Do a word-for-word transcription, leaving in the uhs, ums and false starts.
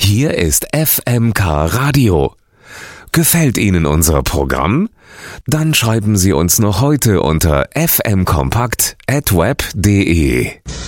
Hier ist F M K Radio. Gefällt Ihnen unser Programm? Dann schreiben Sie uns noch heute unter f m kompakt at web punkt de.